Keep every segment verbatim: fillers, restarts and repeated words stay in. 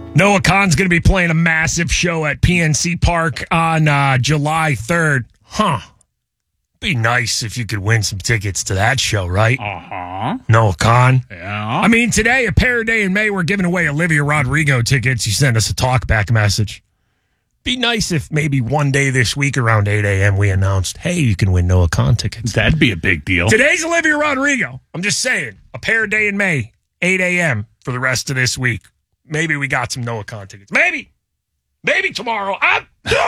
Noah Khan's going to be playing a massive show at P N C Park on uh, July third. Huh. Be nice if you could win some tickets to that show, right? Uh-huh. Noah Khan. Yeah. I mean, today, a pair day in May, we're giving away Olivia Rodrigo tickets. You send us a talkback message. Be nice if maybe one day this week around eight a.m. we announced, hey, you can win Noah Khan tickets. That'd be a big deal. Today's Olivia Rodrigo. I'm just saying, a pair day in May, eight a.m. for the rest of this week. Maybe we got some Noah Khan tickets. Maybe. Maybe tomorrow. I'm,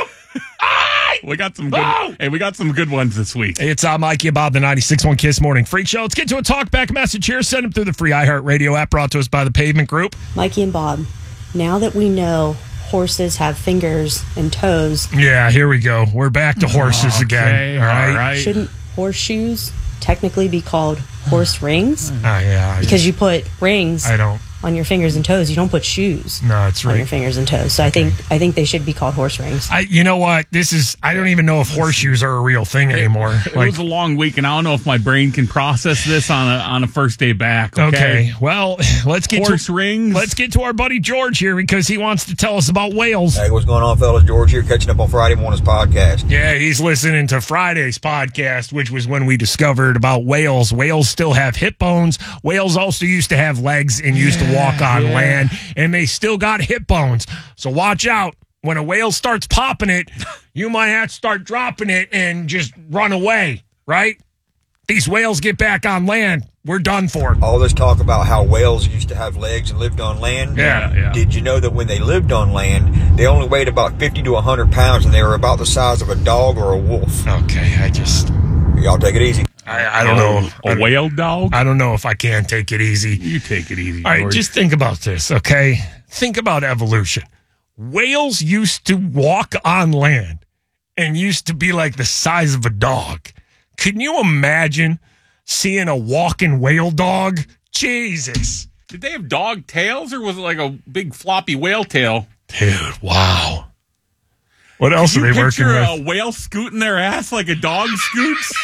I, we got some good. Oh! Hey, we got some good ones this week. Hey, it's uh, Mikey and Bob, the ninety-six point one Kiss Morning Freak Show. Let's get to a talkback message here. Send them through the free iHeartRadio app brought to us by the Pavement Group. Mikey and Bob, now that we know horses have fingers and toes. Yeah, here we go. We're back to horses okay, again. All right. All right. Shouldn't horseshoes technically be called horse rings? Uh, yeah. I Because just, you put rings I don't. on your fingers and toes. You don't put shoes No, it's on right. your fingers and toes. So I think I think they should be called horse rings. I, you know what? This is, I don't even know if horseshoes are a real thing anymore. It was a long week, and I don't know if my brain can process this on a on a first day back. Okay, okay. Well, let's get horse to rings. Let's get to our buddy George here because he wants to tell us about whales. Hey, what's going on, fellas? George here, catching up on Friday morning's podcast. Yeah, he's listening to Friday's podcast, which was when we discovered about whales. Whales still have hip bones. Whales also used to have legs and used to walk on yeah. land, and they still got hip bones. So watch out. When a whale starts popping it, you might have to start dropping it and just run away, right? These whales get back on land, we're done for. All this talk about how whales used to have legs and lived on land. Yeah, yeah. Did you know that when they lived on land, they only weighed about fifty to one hundred pounds, and they were about the size of a dog or a wolf? Okay, I just... Y'all take it easy. I, I don't know. A whale dog? I don't know if I can take it easy. You take it easy. All right, George. just think about this, okay? Think about evolution. Whales used to walk on land and used to be like the size of a dog. Can you imagine seeing a walking whale dog? Jesus. Did they have dog tails, or was it like a big floppy whale tail? Dude, wow. What else Did are you they working picture with? a whale scooting their ass like a dog scoots?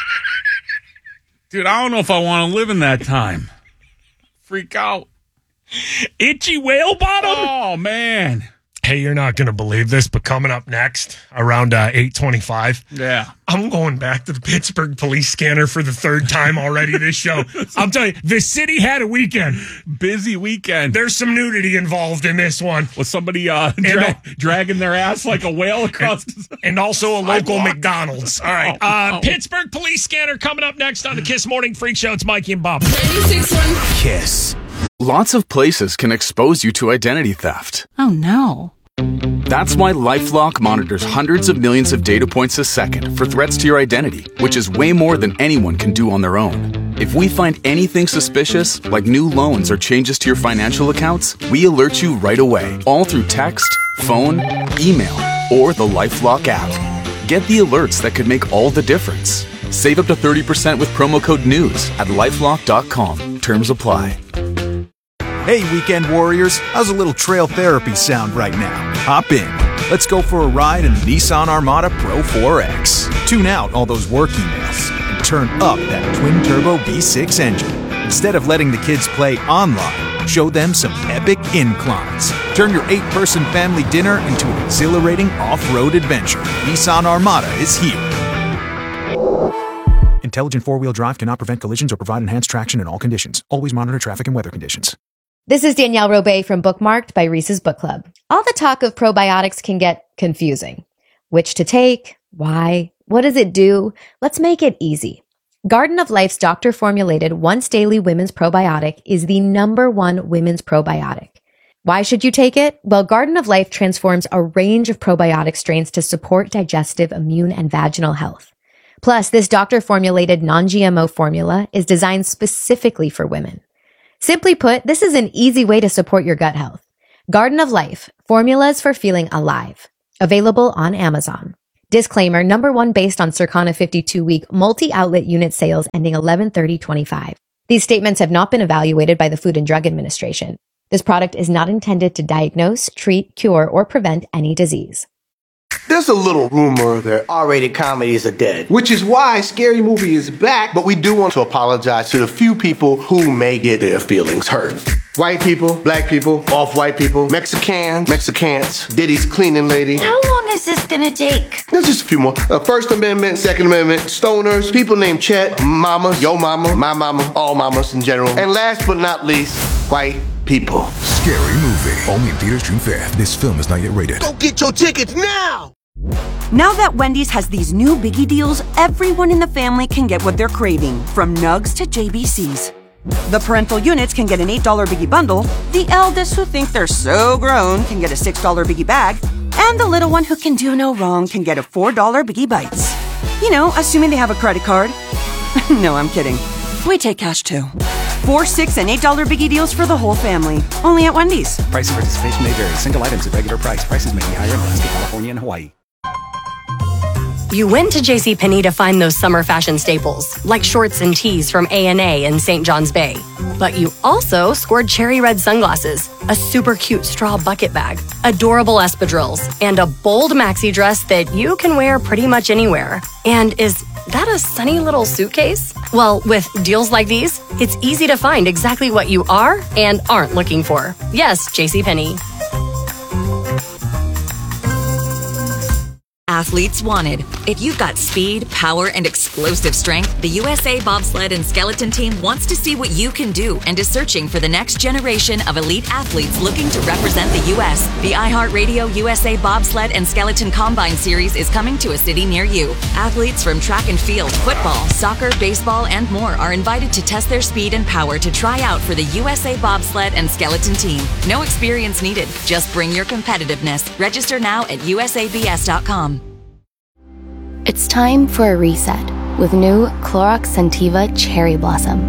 Dude, I don't know if I want to live in that time. Freak out. Itchy whale bottom? Oh, man. Hey, you're not going to believe this, but coming up next, around uh, eight twenty-five, Yeah. I'm going back to the Pittsburgh police scanner for the third time already this show. I'm telling you, the city had a weekend. Busy weekend. There's some nudity involved in this one. Was somebody uh, dra- dragging their ass like a whale across the... And also a local Sidewalk. McDonald's. All right. Oh, Uh, oh. Pittsburgh police scanner coming up next on the Kiss Morning Freak Show. It's Mikey and Bob. ninety-six point one Kiss. Lots of places can expose you to identity theft. Oh no. That's why LifeLock monitors hundreds of millions of data points a second for threats to your identity, which is way more than anyone can do on their own. If we find anything suspicious, like new loans or changes to your financial accounts, we alert you right away, all through text, phone, email, or the LifeLock app. Get the alerts that could make all the difference. Save up to thirty percent with promo code NEWS at lifelock dot com. Terms apply. Hey, weekend warriors, how's a little trail therapy sound right now? Hop in. Let's go for a ride in the Nissan Armada Pro four X. Tune out all those work emails and turn up that twin-turbo V six engine. Instead of letting the kids play online, show them some epic inclines. Turn your eight-person family dinner into an exhilarating off-road adventure. Nissan Armada is here. Intelligent four-wheel drive cannot prevent collisions or provide enhanced traction in all conditions. Always monitor traffic and weather conditions. This is Danielle Robay from Bookmarked by Reese's Book Club. All the talk of probiotics can get confusing. Which to take? Why? What does it do? Let's make it easy. Garden of Life's doctor-formulated once-daily women's probiotic is the number one women's probiotic. Why should you take it? Well, Garden of Life transforms a range of probiotic strains to support digestive, immune, and vaginal health. Plus, this doctor-formulated non-G M O formula is designed specifically for women. Simply put, this is an easy way to support your gut health. Garden of Life, formulas for feeling alive. Available on Amazon. Disclaimer, number one based on Circana fifty-two week multi-outlet unit sales ending eleven thirty twenty-five. These statements have not been evaluated by the Food and Drug Administration. This product is not intended to diagnose, treat, cure, or prevent any disease. There's a little rumor that R-rated comedies are dead, which is why Scary Movie is back, but we do want to apologize to the few people who may get their feelings hurt. White people, black people, off-white people, Mexicans, Mexicans, Diddy's cleaning lady. How long is this gonna take? There's just a few more. Uh, First Amendment, Second Amendment, stoners, people named Chet, mama, yo mama, my mama, all mamas in general. And last but not least, white people. Scary Movie. Only in theaters June fifth. This film is not yet rated. Go get your tickets now! Now that Wendy's has these new biggie deals, everyone in the family can get what they're craving, from nugs to J B Cs. The parental units can get an eight dollar biggie bundle, the eldest who think they're so grown can get a six dollar biggie bag, and the little one who can do no wrong can get a four dollar biggie bites. You know, assuming they have a credit card. No, I'm kidding. We take cash too. Four, six, and eight dollar biggie deals for the whole family. Only at Wendy's. Price and participation may vary. Single items at regular price. Prices may be higher in Alaska, California, and Hawaii. You went to JCPenney to find those summer fashion staples, like shorts and tees from A and A in Saint John's Bay. But you also scored cherry red sunglasses, a super cute straw bucket bag, adorable espadrilles, and a bold maxi dress that you can wear pretty much anywhere. And is that a sunny little suitcase? Well, with deals like these, it's easy to find exactly what you are and aren't looking for. Yes, JCPenney. Athletes wanted. If you've got speed, power, and explosive strength, the U S A Bobsled and Skeleton Team wants to see what you can do and is searching for the next generation of elite athletes looking to represent the U S. The iHeartRadio U S A Bobsled and Skeleton Combine Series is coming to a city near you. Athletes from track and field, football, soccer, baseball, and more are invited to test their speed and power to try out for the U S A Bobsled and Skeleton Team. No experience needed. Just bring your competitiveness. Register now at U S A B S dot com. It's time for a reset with new Clorox Scentiva Cherry Blossom.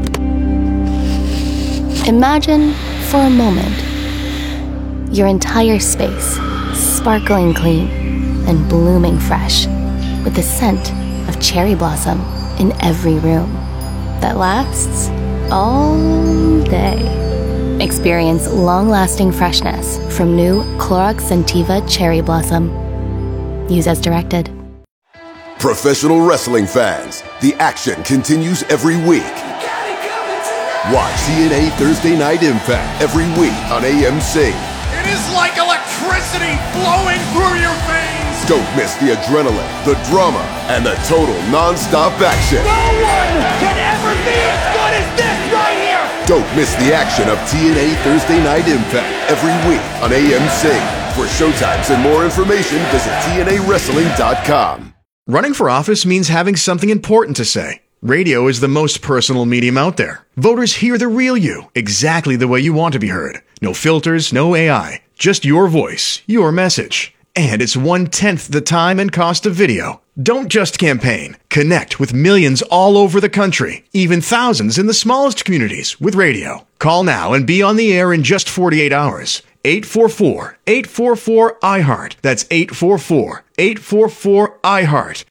Imagine, for a moment, your entire space sparkling clean and blooming fresh with the scent of cherry blossom in every room that lasts all day. Experience long-lasting freshness from new Clorox Scentiva Cherry Blossom. Use as directed. Professional wrestling fans, the action continues every week. Watch T N A Thursday Night Impact every week on A M C. It is like electricity flowing through your veins. Don't miss the adrenaline, the drama, and the total non-stop action. No one can ever be as good as this right here. Don't miss the action of T N A Thursday Night Impact every week on A M C. For showtimes and more information, visit T N A wrestling dot com. Running for office means having something important to say. Radio is the most personal medium out there. Voters hear the real you, exactly the way you want to be heard. No filters, no A I, just your voice, your message. And it's one-tenth the time and cost of video. Don't just campaign. Connect with millions all over the country, even thousands in the smallest communities with radio. Call now and be on the air in just forty-eight hours. eight four four, eight four four, I heart. That's eight four four, eight four four, I heart.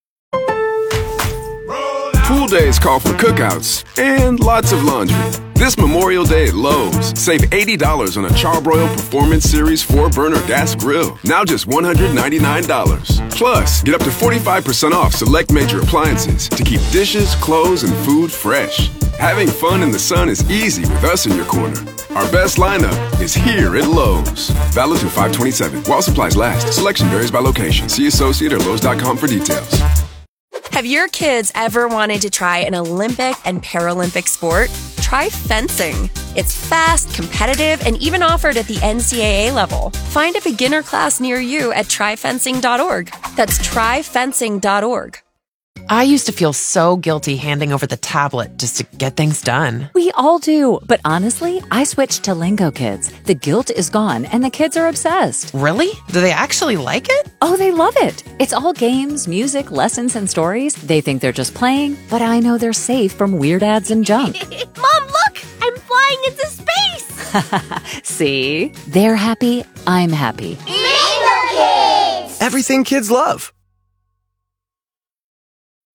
Pool days call for cookouts and lots of laundry. This Memorial Day at Lowe's, save eighty dollars on a Charbroil Performance Series four burner gas grill. Now just one hundred ninety-nine dollars. Plus, get up to forty-five percent off select major appliances to keep dishes, clothes, and food fresh. Having fun in the sun is easy with us in your corner. Our best lineup is here at Lowe's. Valid through five twenty-seven. While supplies last. Selection varies by location. See associate or Lowe's dot com for details. Have your kids ever wanted to try an Olympic and Paralympic sport? Try fencing. It's fast, competitive, and even offered at the N C double A level. Find a beginner class near you at try fencing dot org. That's try fencing dot org. I used to feel so guilty handing over the tablet just to get things done. We all do, but honestly, I switched to Lingo Kids. The guilt is gone, and the kids are obsessed. Really? Do they actually like it? Oh, they love it. It's all games, music, lessons, and stories. They think they're just playing, but I know they're safe from weird ads and junk. Mom, look! I'm flying into space! See? They're happy, I'm happy. Lingo Kids! Everything kids love.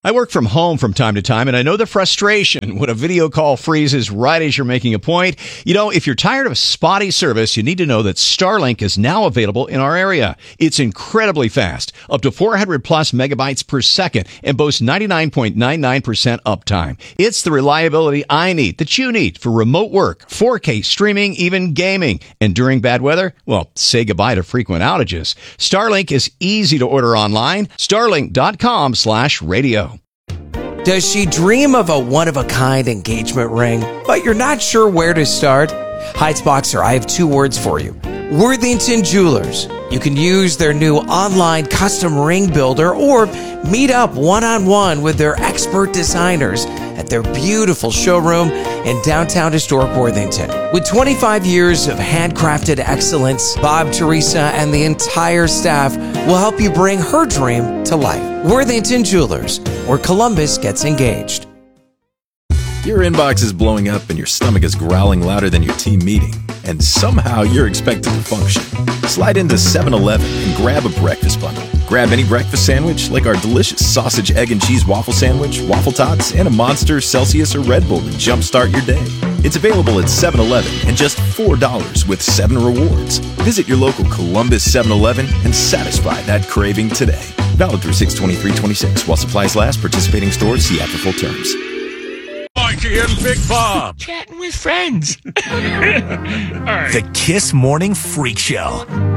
I work from home from time to time, and I know the frustration when a video call freezes right as you're making a point. You know, if you're tired of spotty service, you need to know that Starlink is now available in our area. It's incredibly fast, up to four hundred plus megabytes per second, and boasts ninety-nine point nine nine percent uptime. It's the reliability I need, that you need, for remote work, four K streaming, even gaming. And during bad weather, well, say goodbye to frequent outages. Starlink is easy to order online. Starlink.com slash radio. Does she dream of a one-of-a-kind engagement ring, but you're not sure where to start? Heights-Boxer, I have two words for you. Worthington Jewelers. You can use their new online custom ring builder or meet up one-on-one with their expert designers at their beautiful showroom in downtown historic Worthington. With twenty-five years of handcrafted excellence, Bob, Teresa, and the entire staff will help you bring her dream to life. Worthington Jewelers, where Columbus gets engaged. Your inbox is blowing up and your stomach is growling louder than your team meeting, and somehow you're expected to function. Slide into seven eleven and grab a breakfast bundle. Grab any breakfast sandwich like our delicious sausage, egg, and cheese waffle sandwich, waffle tots, and a Monster, Celsius, or Red Bull to jumpstart your day. It's available at seven eleven and just four dollars with seven rewards. Visit your local Columbus seven eleven and satisfy that craving today. Valid through six twenty-three twenty-six. While supplies last, participating stores see after full terms. Mikey and Big Bob. Chatting with friends. All right. The Kiss Morning Freak Show.